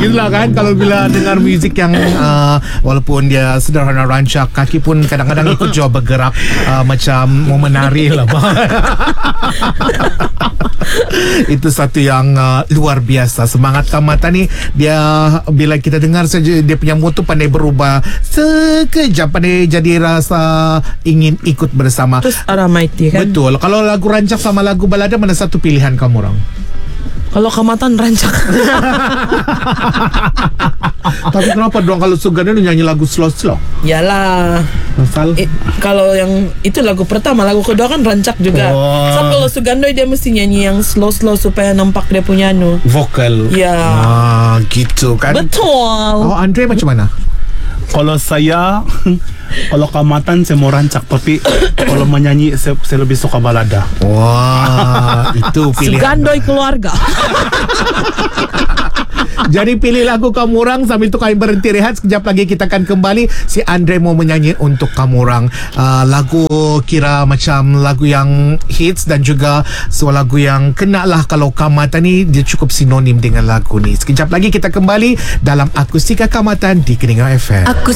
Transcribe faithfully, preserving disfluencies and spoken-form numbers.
Itulah kan, kalau bila dengar muzik yang uh, walaupun dia sederhana rancak, kaki pun kadang-kadang ikut juga bergerak uh, macam mau menari lah. Itu satu yang uh, luar biasa. Semangat Kamatan ni, dia bila kita dengar saja dia punya mood tu pandai berubah sekejap, pandai jadi rasa ingin ikut bersama. Terus Aramaiti kan. Betul. Kalau lagu rancak sama lagu balada, mana satu pilihan kamu orang? Kalau Kamatan rancak. Tapi kenapa dong kalau Suganda nyanyi lagu slow-slow? Yalah. Asal Eh, kalau yang itu lagu pertama, lagu kedua kan rancak juga. Oh. So kalau Sugandoi dia mesti nyanyi yang slow-slow supaya nampak dia punya anu. vokal. Ya. Ah, gitu kan. Betul. Oh, Andre macam mana? Kalau saya, kalau Kamatan saya mau rancak, tapi kalau menyanyi saya, saya lebih suka balada. Wah, itu pilihan. Sugandoi keluarga. Jadi pilih lagu kamu orang. Sambil tu kami berhenti rehat. Sekejap lagi kita akan kembali. Si Andre mau menyanyi untuk kamu orang uh, lagu kira macam lagu yang hits dan juga sebuah lagu yang kena lah. Kalau Kamatan ni dia cukup sinonim dengan lagu ni. Sekejap lagi kita kembali dalam Akustika Kamatan di Keningau F M. Akustika